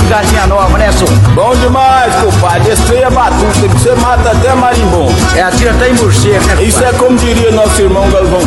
de galinha nova, né, senhor? Bom demais, compadre. Esse trem é batuta, que você mata até marimbondo. É, atira até em morcego, né, Isso é como diria nosso irmão Galvão